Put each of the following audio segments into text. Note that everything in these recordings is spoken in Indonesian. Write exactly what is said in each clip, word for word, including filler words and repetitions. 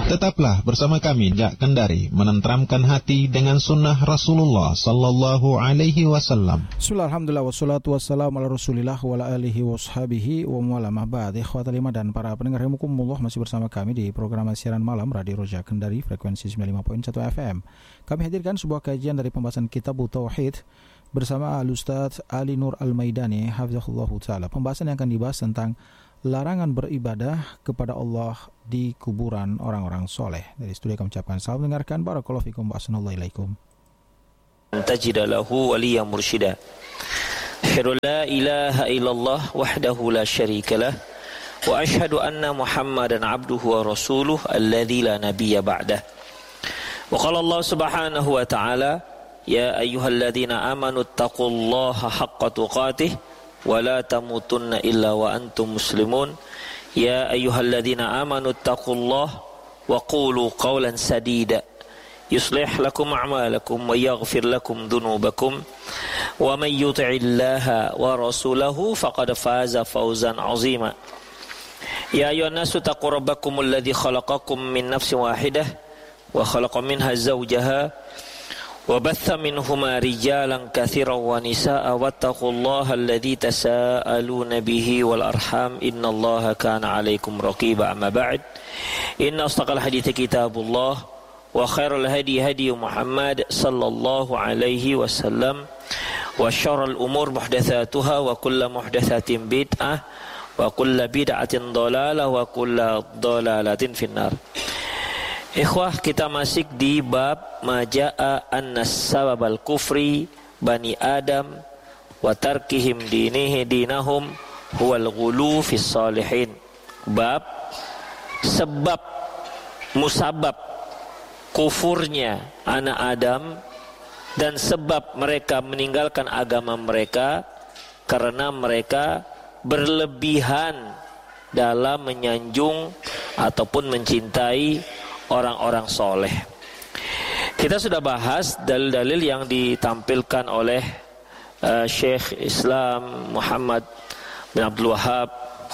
Tetaplah bersama kami Jak Kendari, menenteramkan hati dengan sunnah Rasulullah Sallallahu Alaihi Wasallam. Bismillah, alhamdulillah, wassalatu wassalamu ala rasulillah wa ala alihi wa sahbihi wa mu'ala ma'bad. Ikhwatal iman dan para pendengar rahimakumullah, masih bersama kami di program siaran malam Radio Roja Kendari, frekuensi sembilan puluh lima koma satu F M. Kami hadirkan sebuah kajian dari pembahasan Kitab Tauhid bersama Al-Ustaz Ali Nur Al-Maidani, hafizahullah ta'ala. Pembahasan yang akan dibahas tentang larangan beribadah kepada Allah di kuburan orang-orang soleh. Dari studio kami ucapkan salam mendengarkan. Barakallahu fikum wa ahsanallahu ilaikum. Tajida lahu waliya mursyida. Asyhadu la ilaha illallah wahdahu la syarikalah wa asyhadu anna Muhammadan abduhu wa rasuluh alladzi la nabiyya ba'dah. Wa qala Allah subhanahu wa ta'ala, ya ayyuhalladzina amanu taqullaha haqqa tuqatih wa la tamutunna illa wa antum muslimun. Ya ayyuhalladzina amanu taqullaha wa qulu qawlan sadida yuslih lakum a'malakum wa yaghfir lakum dhunubakum wa man yuti'illaha wa rasulahu faqad faza fawzan 'azima. Ya ayyuhan nasu taqu rabbakumul ladzi khalaqakum min nafsin wahidah wa khalaqa minha zawjaha wa batha minhuma rijalan katsiran wa nisaa'a wattaqullaha alladzi tasaaluna bihi wal arham innallaha kana 'alaikum raqiba. Amma ba'd, inna asdaqal hadithi kitabullah wa khairul hadi hadi Muhammad sallallahu alaihi wasallam wa syarrul umur muhdatsatuha wa kullu muhdatsatin bid'ah wa kullu bid'atin dhalalah wa kullu dhalalatin finnar. Ikhwah, kita masih di bab majaa annas sababal kufri bani Adam wa tarkihim dinihi dinahum huwal ghulu fis salihin. Bab sebab musabab kufurnya anak Adam dan sebab mereka meninggalkan agama mereka karena mereka berlebihan dalam menyanjung ataupun mencintai orang-orang soleh. Kita sudah bahas dalil-dalil yang ditampilkan oleh uh, Syekh Islam Muhammad bin Abdul Wahhab.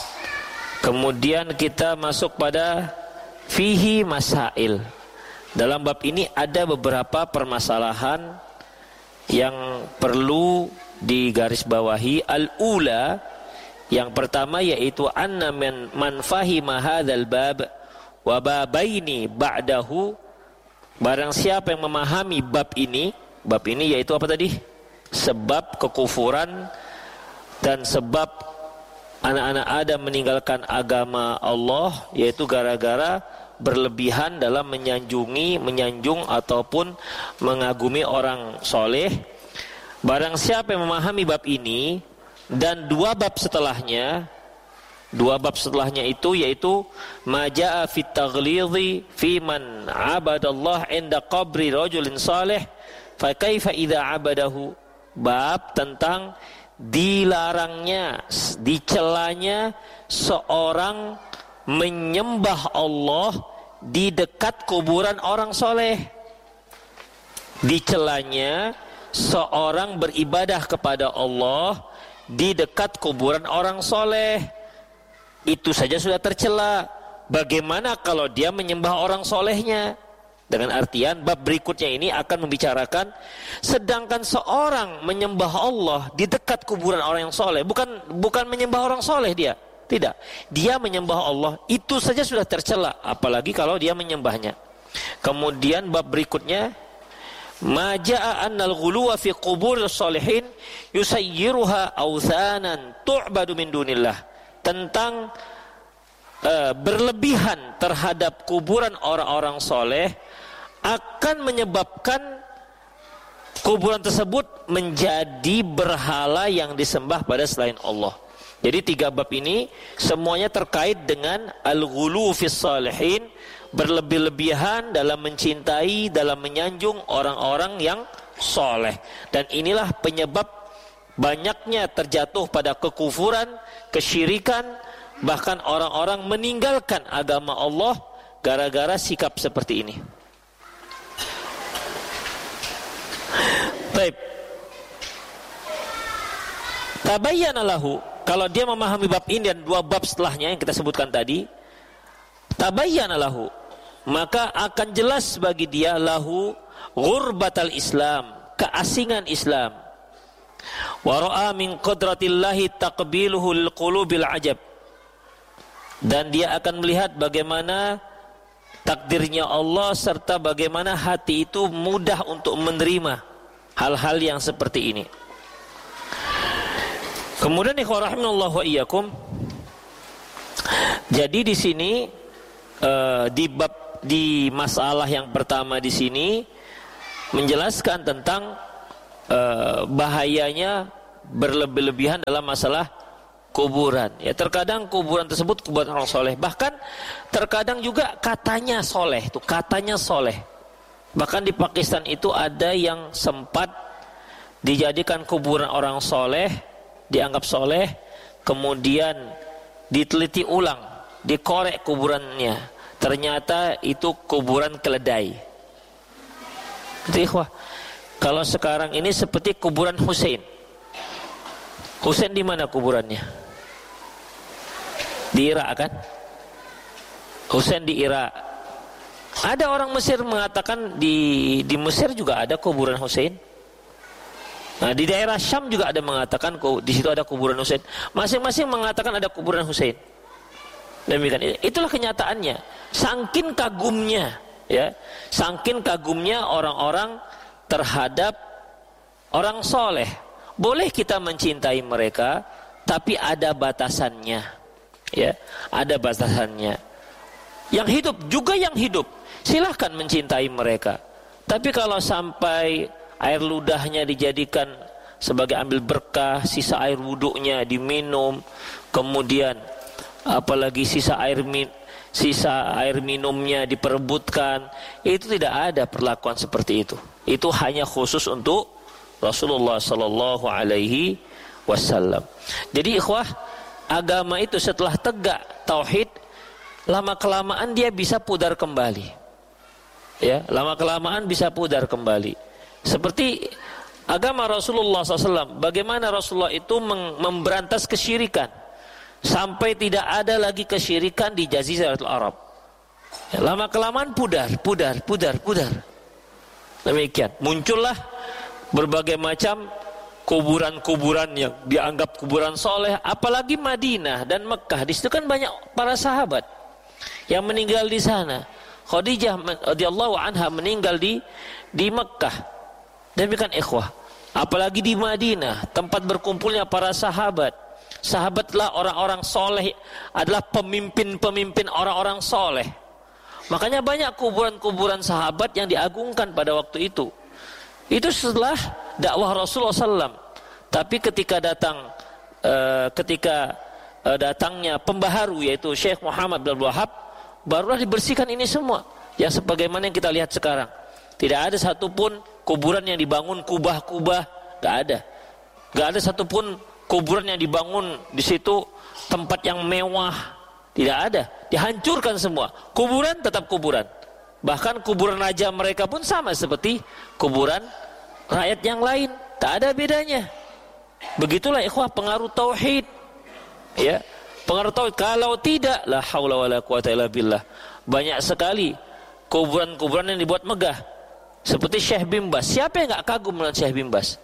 Kemudian kita masuk pada fihi masail. Dalam bab ini ada beberapa permasalahan yang perlu digarisbawahi. Al-ula, yang pertama yaitu anna man, man fahima hadzal bab wa babaini ba'dahu, barang siapa yang memahami bab ini, bab ini yaitu apa tadi? Sebab kekufuran dan sebab anak-anak Adam meninggalkan agama Allah, yaitu gara-gara berlebihan dalam menyanjungi, menyanjung ataupun mengagumi orang soleh. Barang siapa yang memahami bab ini dan dua bab setelahnya, dua bab setelahnya itu yaitu majaa fit taghlidhi fi man abadallah inda qabri rajulin salih fa kaifa idza abadahu, bab tentang dilarangnya, dicelanya seorang menyembah Allah di dekat kuburan orang soleh. Dicelanya seorang beribadah kepada Allah di dekat kuburan orang soleh. Itu saja sudah tercela. Bagaimana kalau dia menyembah orang solehnya? Dengan artian bab berikutnya ini akan membicarakan sedangkan seorang menyembah Allah di dekat kuburan orang yang soleh, bukan bukan menyembah orang soleh dia, tidak, dia menyembah Allah, itu saja sudah tercela, apalagi kalau dia menyembahnya. Kemudian bab berikutnya majaa annal ghuluwa fi quburil sholihin yusayyiruha authanan tu'badu min dunillah, tentang uh, berlebihan terhadap kuburan orang-orang soleh akan menyebabkan kuburan tersebut menjadi berhala yang disembah pada selain Allah. Jadi tiga bab ini semuanya terkait dengan al-ghulu fis salihin, berlebih-lebihan dalam mencintai, dalam menyanjung orang-orang yang soleh. Dan inilah penyebab banyaknya terjatuh pada kekufuran, kesyirikan, bahkan orang-orang meninggalkan agama Allah gara-gara sikap seperti ini. Baik. Tabayyana lahu, kalau dia memahami bab ini dan dua bab setelahnya yang kita sebutkan tadi, tabayyana lahu, maka akan jelas bagi dia lahu ghurbatal Islam, keasingan Islam. Wa ra'a min qadratillahi taqbiluhu lil qulubil ajab. Dan dia akan melihat bagaimana takdirnya Allah serta bagaimana hati itu mudah untuk menerima hal-hal yang seperti ini. Kemudian ikhwan rahimanallah wa iyyakum, jadi di sini uh, di bab di masalah yang pertama di sini menjelaskan tentang uh, bahayanya berlebih-lebihan dalam masalah kuburan. Ya, terkadang kuburan tersebut kuburan orang soleh, bahkan terkadang juga katanya soleh, itu katanya soleh. Bahkan di Pakistan itu ada yang sempat dijadikan kuburan orang soleh, dianggap soleh, kemudian diteliti ulang, dikorek kuburannya, ternyata itu kuburan keledai. Itu ikhwah. Kalau sekarang ini seperti kuburan Husain. Husain di mana kuburannya? Di Irak kan? Husain di Irak. Ada orang Mesir mengatakan di di Mesir juga ada kuburan Husain. Nah, di daerah Syam juga ada mengatakan di situ ada kuburan Husain. Masing-masing mengatakan ada kuburan Husain. Demikian. Itulah kenyataannya. Saking kagumnya, ya, saking kagumnya orang-orang terhadap orang soleh. Boleh kita mencintai mereka, tapi ada batasannya, ya, ada batasannya. Yang hidup juga yang hidup, silahkan mencintai mereka. Tapi kalau sampai air ludahnya dijadikan sebagai ambil berkah, sisa air wuduknya diminum, kemudian apalagi sisa air min, sisa air minumnya diperebutkan, itu tidak ada perlakuan seperti itu. Itu hanya khusus untuk Rasulullah sallallahu alaihi wasallam. Jadi ikhwah, agama itu setelah tegak tauhid, lama kelamaan dia bisa pudar kembali. Ya, lama kelamaan bisa pudar kembali. Seperti agama Rasulullah sallallahu alaihi wasallam, bagaimana Rasulullah itu memberantas kesyirikan sampai tidak ada lagi kesyirikan di Jaziratul Arab. Ya, lama kelamaan pudar, pudar, pudar, pudar. Demikian, muncullah berbagai macam kuburan-kuburan yang dianggap kuburan soleh, apalagi Madinah dan Mekah. Di situ kan banyak para sahabat yang meninggal di sana. Khadijah radhiyallahu anha meninggal di di Mekah. Demikian ikhwah, apalagi di Madinah, tempat berkumpulnya para sahabat. Sahabatlah orang-orang soleh, adalah pemimpin-pemimpin orang-orang soleh. Makanya banyak kuburan-kuburan sahabat yang diagungkan pada waktu itu. Itu setelah dakwah Rasulullah sallallahu alaihi wasallam. Tapi ketika datang uh, ketika uh, datangnya pembaharu, yaitu Syekh Muhammad bin Abdul Wahhab, barulah dibersihkan ini semua. Yang sebagaimana yang kita lihat sekarang, tidak ada satupun kuburan yang dibangun kubah-kubah, gak ada. Gak ada satupun kuburan yang dibangun di situ tempat yang mewah, tidak ada. Dihancurkan semua. Kuburan tetap kuburan. Bahkan kuburan raja mereka pun sama seperti kuburan rakyat yang lain, tak ada bedanya. Begitulah ikhwah pengaruh tauhid. Ya, pengaruh tauhid. Kalau tidak, la haula wala quwata illa billah. Banyak sekali kuburan-kuburan yang dibuat megah. Seperti Syekh bin Baz. Siapa yang enggak kagum dengan Syekh bin Baz?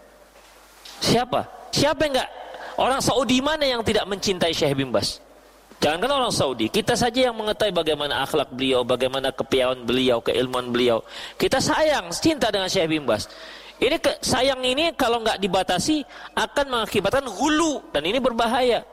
Siapa? Siapa yang enggak? Orang Saudi mana yang tidak mencintai Syekh bin Baz? Jangankan orang Saudi, kita saja yang mengetahui bagaimana akhlak beliau, bagaimana kepiawaian beliau, keilmuan beliau. Kita sayang, cinta dengan Syekh bin Baz. Ini ke, sayang ini kalau nggak dibatasi akan mengakibatkan hulu, dan ini berbahaya.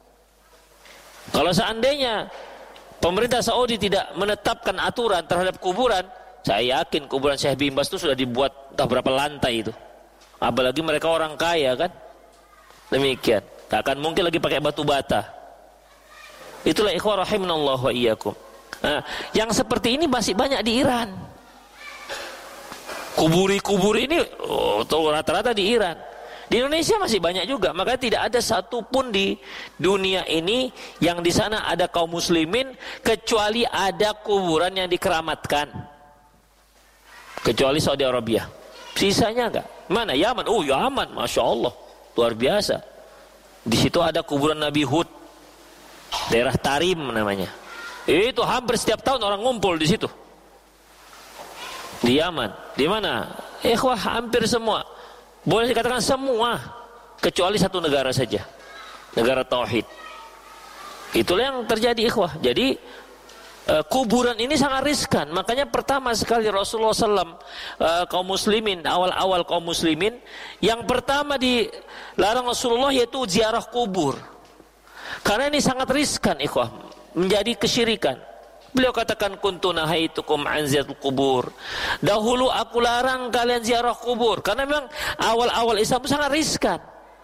Kalau seandainya pemerintah Saudi tidak menetapkan aturan terhadap kuburan, saya yakin kuburan Syekh bin Baz itu sudah dibuat entah berapa lantai itu. Apalagi mereka orang kaya kan. Demikian, tak akan mungkin lagi pakai batu bata. Itulah ikhwah rahimanallah wa iyyakum. Nah, yang seperti ini masih banyak di Iran. Kuburi-kuburi ini oh, rata-rata di Iran. Di Indonesia masih banyak juga. Maka tidak ada satupun di dunia ini yang di sana ada kaum muslimin kecuali ada kuburan yang dikeramatkan. Kecuali Saudi Arabia. Sisanya enggak. Mana? Yaman. Oh, Yaman, masya Allah, luar biasa. Di situ ada kuburan Nabi Hud. Daerah Tarim namanya. Itu hampir setiap tahun orang ngumpul di situ. Di Yaman. Di mana? Ikhwah, hampir semua. Boleh dikatakan semua, kecuali satu negara saja, negara tauhid. Itulah yang terjadi, ikhwah. Jadi e, kuburan ini sangat riskan. Makanya pertama sekali Rasulullah shallallahu alaihi wasallam e, kaum muslimin, awal-awal kaum muslimin, yang pertama dilarang Rasulullah yaitu ziarah kubur. Karena ini sangat riskan, ikhwah, menjadi kesyirikan. Beliau katakan, kuntu nahaitukum an ziyaratul kubur. Dahulu aku larang kalian ziarah kubur. Karena memang awal-awal Islam itu sangat riskan.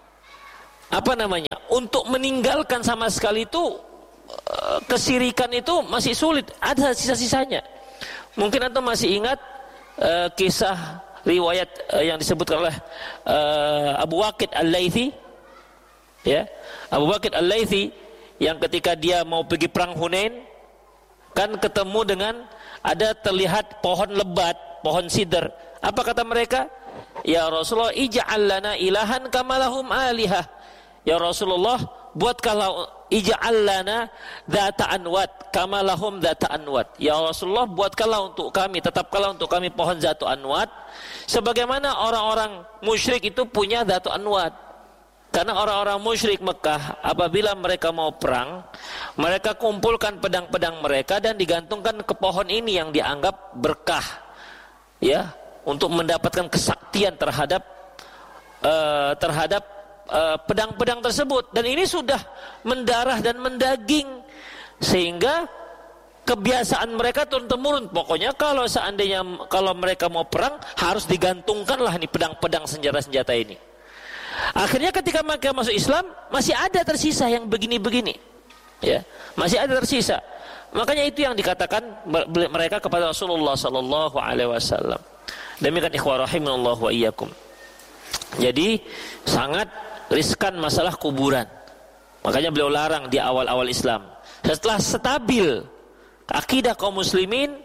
Apa namanya? Untuk meninggalkan sama sekali itu, kesyirikan itu masih sulit. Ada sisa-sisanya. Mungkin Anda masih ingat uh, kisah riwayat uh, yang disebutkan oleh uh, Abu Waqid Al-Laythi. Ya, Abu Waqid Al-Laythi yang ketika dia mau pergi perang Hunain, kan ketemu dengan ada terlihat pohon lebat, pohon sidr. Apa kata mereka? Ya Rasulullah, ij'al lana ilahan kama lahum alihah. Ya Rasulullah, buatkanlah ij'al lana dzata anwat kama lahum dzata anwat. Ya Rasulullah, buatkanlah untuk kami, tetapkanlah untuk kami pohon dzatu anwat sebagaimana orang-orang musyrik itu punya dzatu anwat. Karena orang-orang musyrik Mekah apabila mereka mau perang, mereka kumpulkan pedang-pedang mereka dan digantungkan ke pohon ini yang dianggap berkah, ya, untuk mendapatkan kesaktian terhadap uh, terhadap uh, pedang-pedang tersebut. Dan ini sudah mendarah dan mendaging, sehingga kebiasaan mereka turun-temurun. Pokoknya kalau seandainya kalau mereka mau perang, harus digantungkanlah nih pedang-pedang, senjata-senjata ini. Akhirnya ketika mereka masuk Islam, masih ada tersisa yang begini-begini, ya, masih ada tersisa. Makanya itu yang dikatakan mereka kepada Rasulullah Sallallahu Alaihi Wasallam. Demikian ikhwah rahimanallah wa iyyakum. Jadi sangat riskan masalah kuburan. Makanya beliau larang di awal-awal Islam. Setelah stabil akidah kaum muslimin,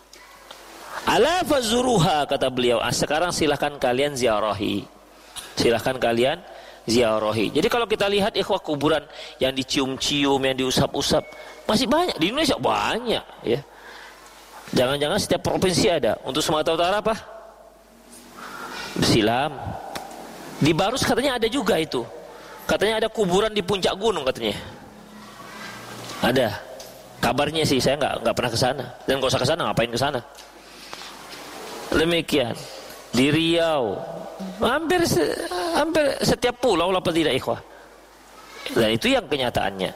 ala fazuruha, kata beliau, ah, sekarang silahkan kalian ziarahi. Silahkan kalian ziarahi. Jadi kalau kita lihat ikhwah, kuburan yang dicium-cium, yang diusap-usap masih banyak di Indonesia, banyak, ya. Jangan-jangan setiap provinsi ada. Untuk Sumatera Utara apa? Silam. Di Barus katanya ada juga itu. Katanya ada kuburan di puncak gunung katanya. Ada. Kabarnya sih, saya nggak nggak pernah ke sana. Dan nggak usah ke sana, ngapain ke sana? Demikian. Di Riau, hampir hampir setiap pulau apa tidak, ikhwah. Dan itu yang kenyataannya.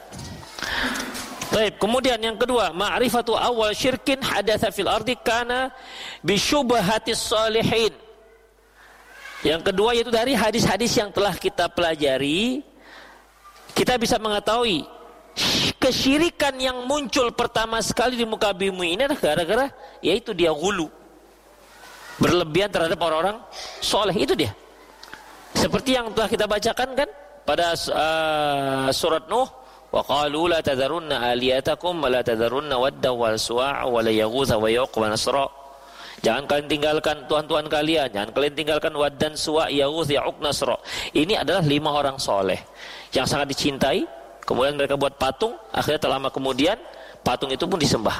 Baik, kemudian yang kedua, ma'rifatu awal syirkin hadatsa fil ardi kana bi syubhatis shalihin. Yang kedua yaitu dari hadis-hadis yang telah kita pelajari, kita bisa mengetahui kesyirikan yang muncul pertama sekali di muka bumi ini adalah gara-gara yaitu dia ghulu, berlebihan terhadap orang-orang soleh. Itu dia. Seperti yang telah kita bacakan kan pada uh, surat Nuh, wa qalu la tadharunna aliyatakum wa la tadharunna wadda wal suwa' wa la yaghutha wa yauq wa nasra. Jangan kalian tinggalkan tuhan-tuhan kalian, jangan kalian tinggalkan wad dan suwa', yaghuth, yauq, nasra. Ini adalah lima orang soleh yang sangat dicintai. Kemudian mereka buat patung, akhirnya tak lama kemudian patung itu pun disembah.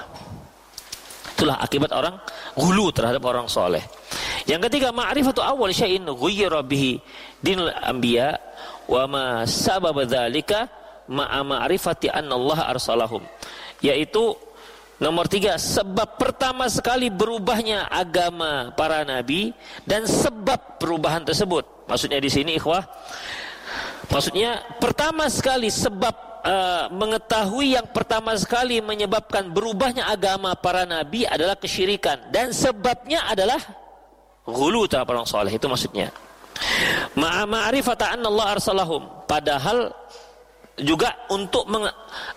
Itulah akibat orang ghulu terhadap orang soleh. Yang ketiga, ma'rifatu awal syai'in ghayyara bihi dinul anbiya wa ma sabab dzalika ma'a ma'rifati anna Allah arsalahum. Yaitu nomor tiga, sebab pertama sekali berubahnya agama para nabi dan sebab perubahan tersebut. Maksudnya di sini ikhwah, maksudnya pertama sekali sebab uh, mengetahui yang pertama sekali menyebabkan berubahnya agama para nabi adalah kesyirikan, dan sebabnya adalah ghulu terhadap orang soleh. Itu maksudnya ma'a ma'rifata anna Allah arsalahum, padahal juga untuk meng,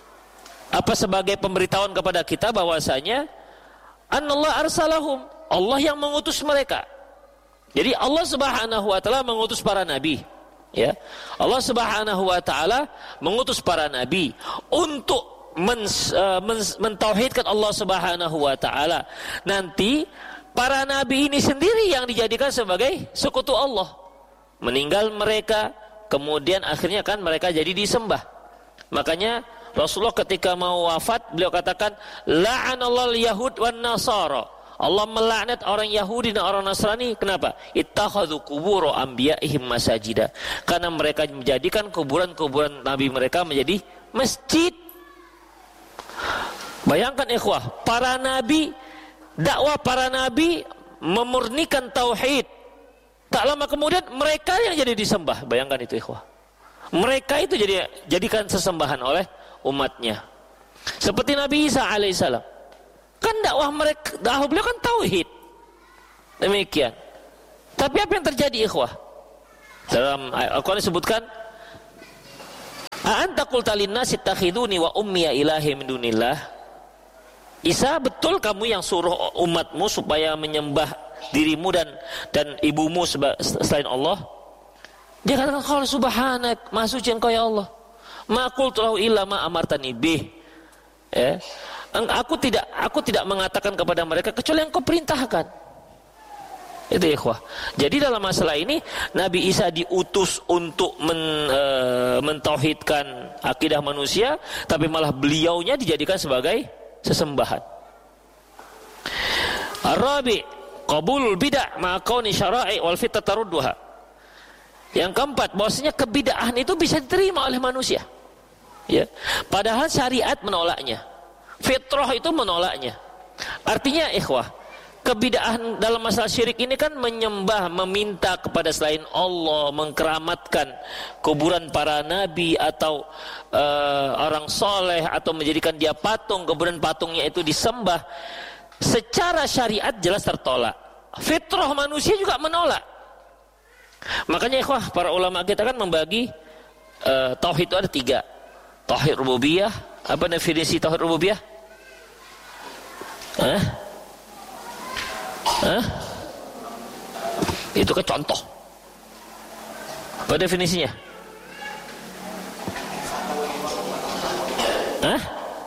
apa sebagai pemberitahuan kepada kita bahwasanya anna Allah arsalahum, Allah yang mengutus mereka. Jadi Allah Subhanahu wa taala mengutus para nabi. Ya, Allah Subhanahu wa taala mengutus para nabi untuk men, uh, men, mentauhidkan Allah Subhanahu wa taala. Nanti para nabi ini sendiri yang dijadikan sebagai sekutu Allah. Meninggal mereka, kemudian akhirnya kan mereka jadi disembah. Makanya Rasulullah ketika mau wafat beliau katakan la'anallahu al-yahud wan nasara. Allah melaknat orang Yahudi dan orang Nasrani. Kenapa? Ittakhadhu qubur anbiya'ihim masajida. Karena mereka menjadikan kuburan-kuburan nabi mereka menjadi masjid. Bayangkan ikhwah, para nabi, dakwah para nabi memurnikan tauhid. Tak lama kemudian mereka yang jadi disembah. Bayangkan itu ikhwah. Mereka itu jadi jadikan sesembahan oleh umatnya. Seperti Nabi Isa alaihissalam. Kan dakwah mereka, dakwah beliau kan tauhid. Demikian. Tapi apa yang terjadi ikhwah? Dalam Al-Quran disebutkan, "A'anta qulta lin-nasi ittakhiduni wa ummiya ilahi min dunillah." Isa, betul kamu yang suruh umatmu supaya menyembah dirimu dan dan ibumu selain Allah? Dia katakan, "Qul subhanak, maha suci engkau ya Allah. Ma qultu lahu illa ma amartani bih." Ya. Aku tidak aku tidak mengatakan kepada mereka kecuali yang kau perintahkan. Itu ikhwah. Jadi dalam masalah ini Nabi Isa diutus untuk men, e, mentauhidkan akidah manusia, tapi malah beliaunya dijadikan sebagai sesembahan. Ar-rabi, qabulul bid'ah ma kauni syara'i wal fitnah tarudduha. Yang keempat, bahwasanya kebid'ahan itu bisa diterima oleh manusia. Ya. Padahal syariat menolaknya. Fitrah itu menolaknya. Artinya ikhwah, kebid'ahan dalam masalah syirik ini kan menyembah, meminta kepada selain Allah, mengkeramatkan kuburan para nabi atau uh, orang soleh, atau menjadikan dia patung, kemudian patungnya itu disembah. Secara syariat jelas tertolak. Fitrah manusia juga menolak. Makanya ikhwah, para ulama kita kan membagi uh, tauhid itu ada tiga. Tauhid rububiyah. Apa definisi tauhid rububiyah? Hah? Hah? Itu kan contoh. Apa definisinya? Hah?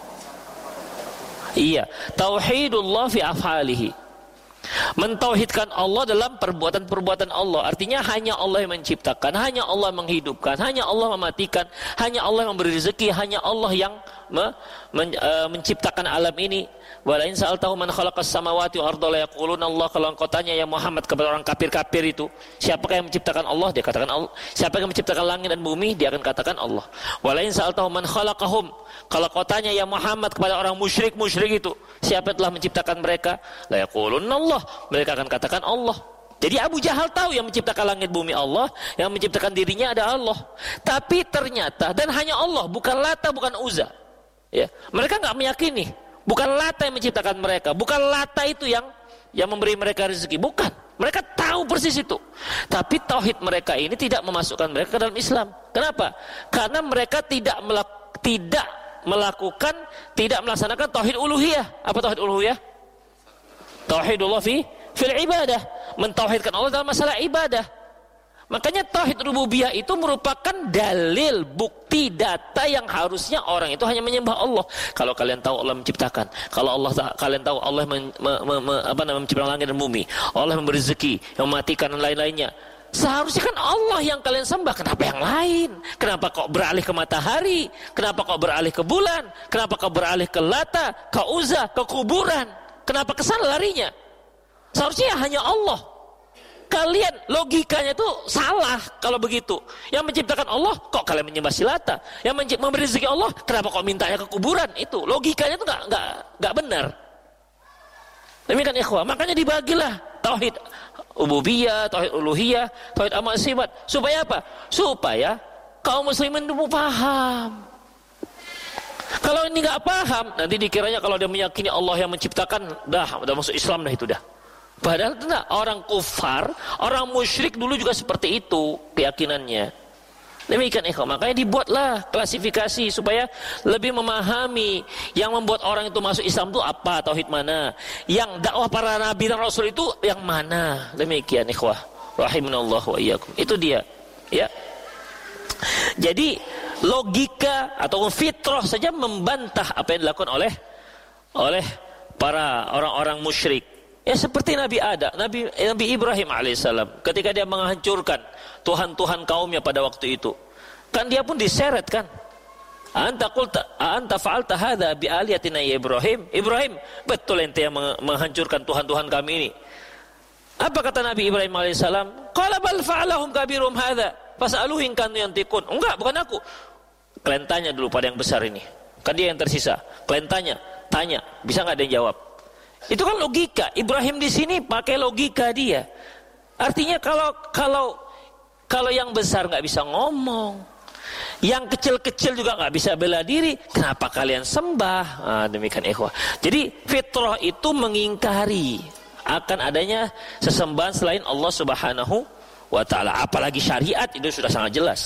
Iya, tauhidullah fi af'alihi. Mentauhidkan Allah dalam perbuatan-perbuatan Allah. Artinya hanya Allah yang menciptakan, hanya Allah yang menghidupkan, hanya Allah mematikan, hanya Allah yang memberi rezeki, hanya Allah yang me, men, uh, menciptakan alam ini. Walain sa'altahu man khalaqas samawati wal arda la yaquluna Allah. Kalau engkau tanya ya Muhammad kepada orang kafir-kafir itu, siapakah yang menciptakan Allah? Dia katakan Allah. Siapa yang menciptakan langit dan bumi? Dia akan katakan Allah. Walain sa'altahu man khalaqahum. Kalau kau tanya ya Muhammad kepada orang musyrik-musyrik itu, siapa yang telah menciptakan mereka? La yaquluna Allah. Mereka akan katakan Allah. Jadi Abu Jahal tahu yang menciptakan langit bumi Allah, yang menciptakan dirinya ada Allah. Tapi ternyata, dan hanya Allah, bukan Lata, bukan Uzza. Ya, mereka enggak meyakini. Bukan Lata yang menciptakan mereka, bukan Lata itu yang yang memberi mereka rezeki, bukan. Mereka tahu persis itu. Tapi tauhid mereka ini tidak memasukkan mereka ke dalam Islam. Kenapa? Karena mereka tidak melak- tidak melakukan, tidak melaksanakan tauhid uluhiyah. Apa tauhid uluhiyah? Tauhidullah fi fil ibadah, mentauhidkan Allah dalam masalah ibadah. Makanya tauhid rububiyah itu merupakan dalil, bukti, data yang harusnya orang itu hanya menyembah Allah. Kalau kalian tahu Allah menciptakan, kalau Allah kalian tahu Allah men, me, me, me, apa namanya menciptakan langit dan bumi, Allah memberi rezeki, yang mematikan dan lain-lainnya. Seharusnya kan Allah yang kalian sembah. Kenapa yang lain? Kenapa kok beralih ke matahari? Kenapa kok beralih ke bulan? Kenapa kok beralih ke Lata, ke Uzza, ke kuburan? Kenapa ke sana larinya? Seharusnya hanya Allah. Kalian logikanya itu salah kalau begitu. Yang menciptakan Allah, kok kalian menyembah Lata? Yang memberi rezeki Allah, kenapa kok mintanya ke kuburan? Itu logikanya itu nggak nggak nggak benar. Demikian ikhwah. Makanya dibagilah tauhid ububiyah, tauhid uluhiyah, tauhid asma sifat. Supaya apa? Supaya kaum muslimin itu paham. Kalau ini nggak paham, nanti dikiranya kalau dia meyakini Allah yang menciptakan, dah, udah masuk Islam dah itu dah. Padahal tidak, orang kufar, orang musyrik dulu juga seperti itu keyakinannya. Demikian ikhwan, makanya dibuatlah klasifikasi supaya lebih memahami yang membuat orang itu masuk Islam itu apa, tauhid mana, yang dakwah para nabi dan rasul itu yang mana. Demikian ikhwah, rahimanallah wa iyyakum. Itu dia, ya. Jadi logika atau fitrah saja membantah apa yang dilakukan oleh oleh para orang-orang musyrik. Ya seperti Nabi Adam, Nabi, Nabi Ibrahim alaihissalam ketika dia menghancurkan Tuhan-Tuhan kaumnya pada waktu itu, kan dia pun diseret kan, Anta qulta anta fa'alta hadza bi aliyatina ya Ibrahim. Ibrahim, betul ente yang menghancurkan tuhan-tuhan kami ini. Apa kata Nabi Ibrahim alaihissalam? Qala bal fa'alahum kabirum hadza fas'aluhu in kanu yantiqun. Enggak, bukan aku. Kalian tanya dulu pada yang besar ini. Kan dia yang tersisa. Kalian tanya, tanya, bisa enggak ada yang jawab? Itu kan logika. Ibrahim di sini pakai logika dia. Artinya kalau kalau kalau yang besar enggak bisa ngomong, yang kecil-kecil juga nggak bisa bela diri, kenapa kalian sembah? Nah, demikian ikhwah. Jadi fitrah itu mengingkari akan adanya sesembahan selain Allah Subhanahu wa ta'ala. Apalagi syariat itu sudah sangat jelas.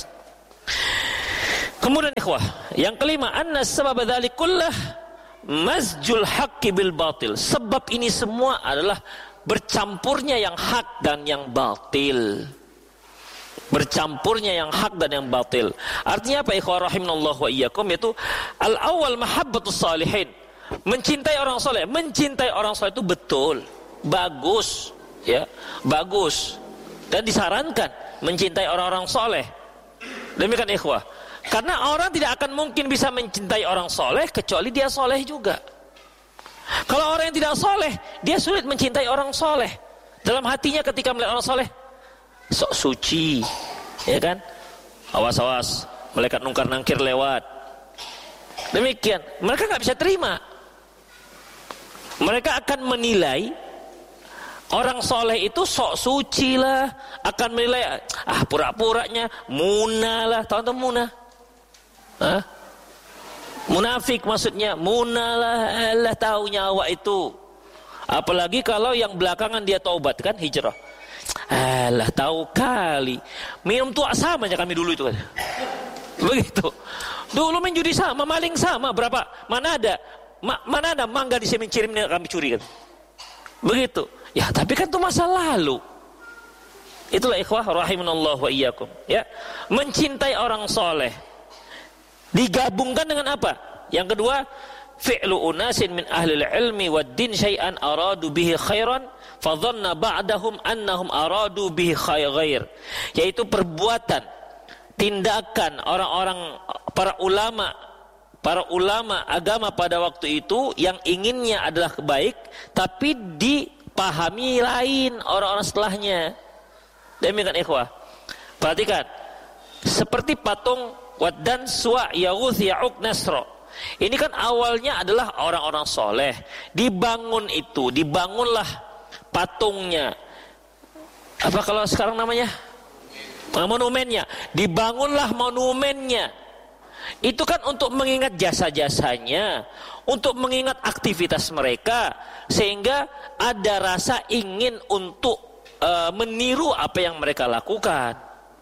Kemudian ikhwah, yang kelima, anna sabab dzalik kullah mazjul haqqi bil batil. Sebab ini semua adalah bercampurnya yang hak dan yang batil. Bercampurnya yang hak dan yang batil. Artinya apa ikhwah rahimanallahu wa iyyakum? Yaitu al-awwal mahabbatus salihin, mencintai orang soleh. Mencintai orang soleh itu betul, bagus, ya, bagus, dan disarankan mencintai orang-orang soleh. Demikian ikhwah. Karena orang tidak akan mungkin bisa mencintai orang soleh kecuali dia soleh juga. Kalau orang yang tidak soleh, dia sulit mencintai orang soleh. Dalam hatinya ketika melihat orang soleh, sok suci, ya kan? Awas-awas, malaikat nungkar nangkir lewat. Demikian, mereka nggak bisa terima. Mereka akan menilai orang soleh itu sok suci lah, akan menilai ah pura-puranya, munah lah, tahu tuh munah? Hah? Munafik maksudnya, munah lah, Allah tahu nyawa itu. Apalagi kalau yang belakangan dia taubat kan, hijrah. Alah tahu kali minum tua sama aja kami dulu itu kan. Begitu. Dulu main judi sama, maling sama, berapa? Mana ada ma, mana ada mangga di sini kirimnya kami curi kan. Begitu. Ya, tapi kan itu masa lalu. Itulah ikhwah rahimanallahu wa iyyakum, ya. Mencintai orang soleh digabungkan dengan apa? Yang kedua, fi'lu unasin min ahli ilmi wad din syai'an aradu bihi khairan fadhanna ba'dahum annahum aradu bihi khair, yaitu perbuatan, tindakan orang-orang para ulama para ulama agama pada waktu itu yang inginnya adalah kebaik, tapi dipahami lain orang-orang setelahnya. Demikian ikhwah. Perhatikan, seperti patung Waddan Suwa Yaghuth Ya'uq Nasra. Ini kan awalnya adalah orang-orang soleh. Dibangun itu, dibangunlah patungnya. Apa kalau sekarang namanya? Monumennya. Dibangunlah monumennya. Itu kan untuk mengingat jasa-jasanya, untuk mengingat aktivitas mereka, sehingga ada rasa ingin untuk uh, meniru apa yang mereka lakukan.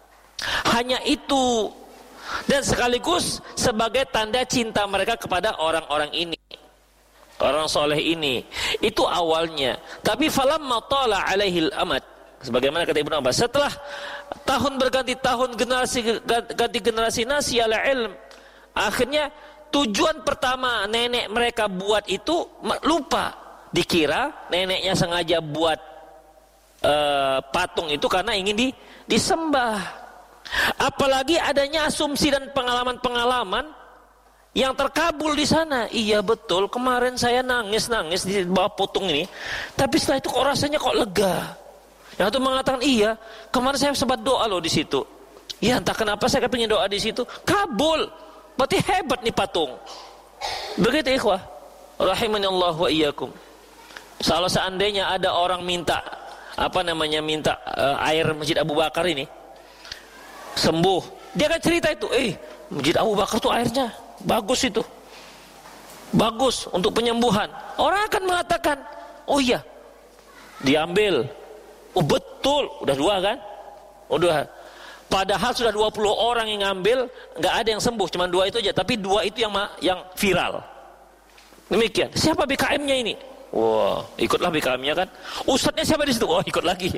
Hanya itu. Dan sekaligus sebagai tanda cinta mereka kepada orang-orang ini, orang soleh ini. Itu awalnya. Tapi falamma tala alaihil amad, sebagaimana kata Ibnu Abbas, setelah tahun berganti tahun, generasi ganti generasi, nasiyal ilm, akhirnya tujuan pertama nenek mereka buat itu lupa. Dikira neneknya sengaja buat uh, patung itu karena ingin di, disembah. Apalagi adanya asumsi dan pengalaman-pengalaman yang terkabul di sana. Iya betul, kemarin saya nangis-nangis di bawah patung ini, tapi setelah itu kok rasanya kok lega. Yang itu mengatakan, iya kemarin saya sempat doa loh di situ. Ya entah kenapa saya pengen doa di situ, kabul. Berarti hebat nih patung. Begitu ikhwah rahimanallah wa iyyakum. Kalau seandainya ada orang minta apa namanya minta uh, air Masjid Abu Bakar ini sembuh, dia akan cerita itu, eh Masjid Abu Bakar tuh airnya bagus itu, bagus untuk penyembuhan. Orang akan mengatakan, oh iya, diambil, oh betul, udah dua kan, udah. Padahal sudah dua puluh orang yang ngambil, nggak ada yang sembuh, cuma dua itu aja. Tapi dua itu yang yang viral. Demikian. Siapa B K M-nya ini? Wah, ikutlah B K M-nya kan. Ustadznya siapa di situ? Oh, ikut lagi.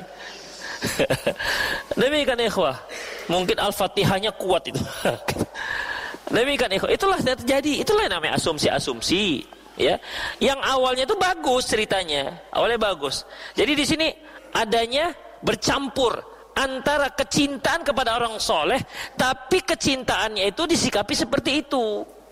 Demikian ikhwah. Mungkin Al-Fatihahnya kuat itu. Demikian ikhwah. Itulah yang terjadi. Itulah yang namanya asumsi-asumsi, ya. Yang awalnya itu bagus ceritanya. Awalnya bagus. Jadi di sini adanya bercampur antara kecintaan kepada orang soleh, tapi kecintaannya itu disikapi seperti itu.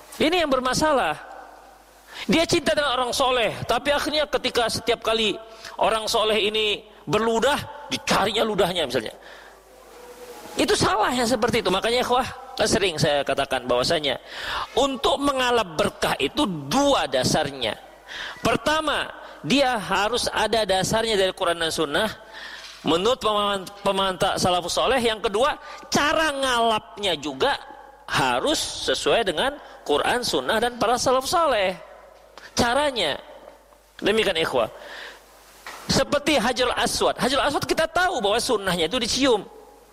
Ini yang bermasalah. Dia cinta dengan orang soleh, tapi akhirnya ketika setiap kali orang soleh ini berludah, dicarinya ludahnya misalnya. Itu salah yang seperti itu. Makanya ikhwah, sering saya katakan bahwasanya untuk mengalap berkah itu dua dasarnya. Pertama, dia harus ada dasarnya dari Quran dan Sunnah menurut pemahaman salafus soleh. Yang kedua, cara ngalapnya juga harus sesuai dengan Quran, Sunnah dan para salafus soleh. Caranya demikian ikhwah. Seperti Hajarul Aswad. Hajarul Aswad kita tahu bahwa sunnahnya itu dicium.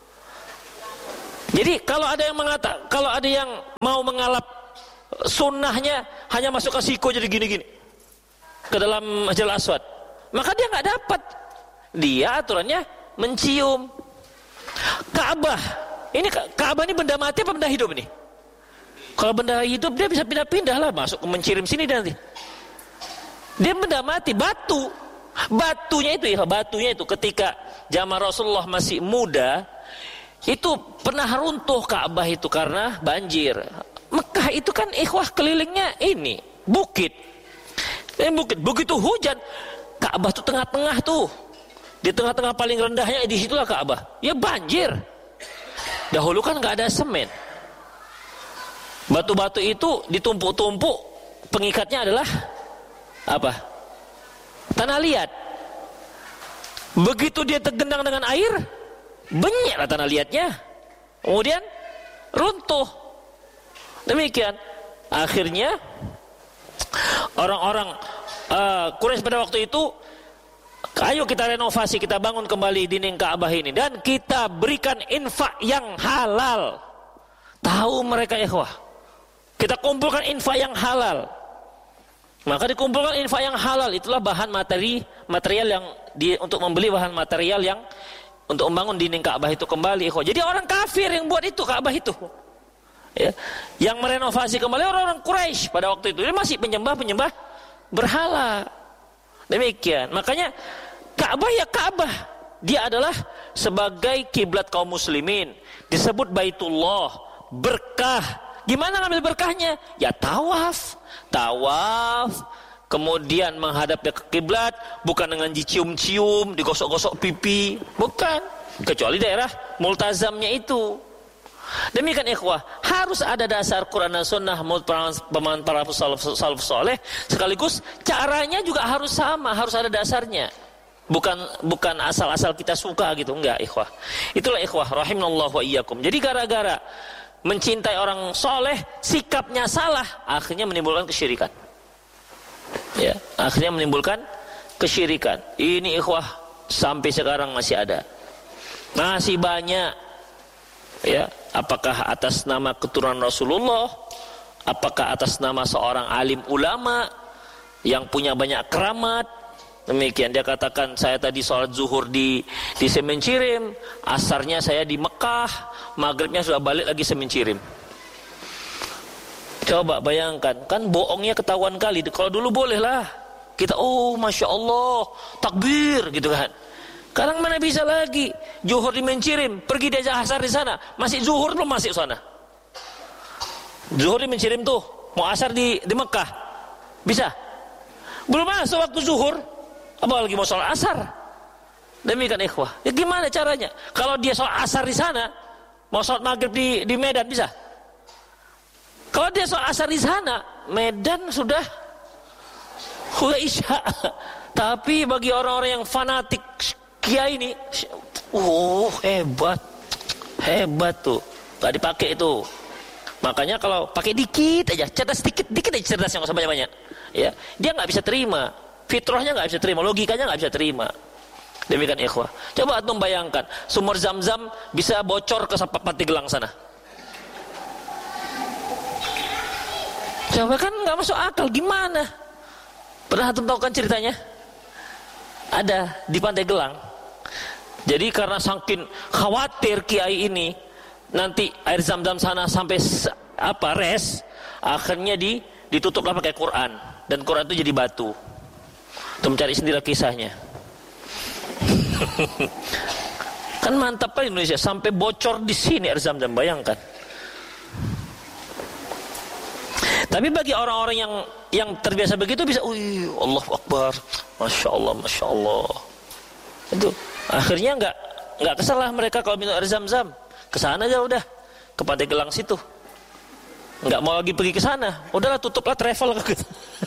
Jadi kalau ada yang mengata, kalau ada yang mau mengalap sunnahnya hanya masuk ke siku jadi gini-gini ke dalam Hajarul Aswad, maka dia nggak dapat. Dia aturannya mencium. Ka'bah, ini Ka'bah ini benda mati apa benda hidup ini? Kalau benda hidup dia bisa pindah-pindah lah, masuk mencium sini nanti. Dia benda mati, batu. Batunya itu ya, batunya itu ketika zaman Rasulullah masih muda itu pernah runtuh Ka'bah itu karena banjir. Mekah itu kan ikhwah kelilingnya ini bukit. Eh, bukit. Begitu hujan, Ka'bah itu tengah-tengah tuh. Di tengah-tengah paling rendahnya di situlah Ka'bah. Ya banjir. Dahulu kan nggak ada semen. Batu-batu itu ditumpuk-tumpuk, pengikatnya adalah apa? Tanah liat. Begitu dia tergendang dengan air, benyeklah tanah liatnya. Kemudian runtuh. Demikian. Akhirnya orang-orang uh, Quraisy pada waktu itu, ayo kita renovasi, kita bangun kembali dinding Ka'bah ini dan kita berikan infak yang halal. Tahu mereka ikhwah, kita kumpulkan infak yang halal. Maka dikumpulkan infak yang halal, itulah bahan materi material yang di, untuk membeli bahan material yang untuk membangun dinding Ka'bah itu kembali. Jadi orang kafir yang buat itu Ka'bah itu, ya, yang merenovasi kembali orang-orang Quraisy pada waktu itu. Dia masih penyembah-penyembah berhala. Demikian. Makanya Ka'bah ya Ka'bah, dia adalah sebagai kiblat kaum muslimin. Disebut Baitullah, berkah. Gimana ngambil berkahnya? Ya tawaf. Tawaf, kemudian menghadap ke kiblat, bukan dengan dicium-cium, digosok-gosok pipi, bukan. Kecuali daerah multazamnya itu. Demikian ikhwah, harus ada dasar Quran dan Sunnah menurut pemahaman para salafus saleh, sekaligus caranya juga harus sama, harus ada dasarnya. Bukan bukan asal-asal kita suka gitu, enggak ikhwah. Itulah ikhwah rahimanallahu wa iyyakum. Jadi gara-gara mencintai orang soleh, sikapnya salah, akhirnya menimbulkan kesyirikan. Ya, akhirnya menimbulkan kesyirikan. Ini ikhwah sampai sekarang masih ada, masih banyak. Ya, apakah atas nama keturunan Rasulullah, apakah atas nama seorang alim ulama yang punya banyak keramat. Demikian dia katakan, saya tadi sholat zuhur di di Semencirim, asarnya saya di Mekah, maghribnya sudah balik lagi Semencirim. Coba bayangkan, kan bohongnya ketahuan kali. Kalau dulu boleh lah, kita oh masya Allah takbir gitu kan. Sekarang mana bisa lagi? Zuhur di Mencirim, pergi diajak asar di sana, masih zuhur belum masuk sana. Zuhur di Mencirim tuh, mau asar di di Mekah, bisa? Belum masuk waktu zuhur, apalagi mau sholat asar. Demikian ikhwah. Ya gimana caranya? Kalau dia sholat asar di sana, mau sholat maghrib di di Medan bisa? Kalau dia sholat asar di sana, Medan sudah sudah isya. Tapi bagi orang-orang yang fanatik kiai ini, uh hebat, hebat tuh, gak dipakai itu. Makanya kalau pakai dikit aja, cerdas dikit, dikit aja cerdasnya, nggak usah banyak-banyak. Ya, dia nggak bisa terima. Fitrahnya nggak bisa terima, logikanya nggak bisa terima. Demikian ikhwah. Coba antum bayangkan, sumur Zam-Zam bisa bocor ke Pandeglang sana. Coba kan nggak masuk akal, gimana? Pernah antum tahu kan ceritanya? Ada di Pandeglang. Jadi karena saking khawatir kiai ini nanti air Zam-Zam sana sampai apa res, akhirnya di ditutuplah pakai Quran, dan Quran itu jadi batu. Untuk mencari sendiri kisahnya. Kan mantap kan Indonesia, sampai bocor di sini air Zam-Zam, bayangkan. Tapi bagi orang-orang yang yang terbiasa begitu bisa, "Wih, Allahu Akbar. Masya Allah, Masya Allah." Itu akhirnya enggak enggak kesalah mereka kalau minum air Zam-Zam. Kesana aja udah, ke Pandeglang situ. Enggak mau lagi pergi ke sana. Udahlah, tutuplah travel gitu.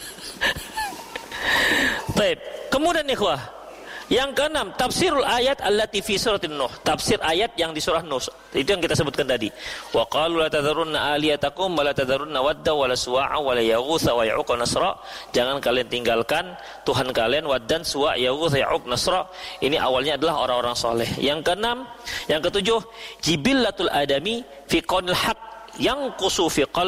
Baik. Kemudian ikhwah, yang keenam, tafsirul ayat allati fi suratin Nuh. Tafsir ayat yang di surah Nuh. Itu yang kita sebutkan tadi. Wa qalu la tadharunna aliyatakum wa la tadharunna wadda wa la suwa'a wa la yaghutsa wa ya'uq nasra. Jangan kalian tinggalkan Tuhan kalian Waddan, Suwa', Yaghutsa, Ya'uq, Nasra. Ini awalnya adalah orang-orang soleh. Yang keenam, yang ketujuh, jibillatul adami fi qaunil haq yang qusu fi qalbi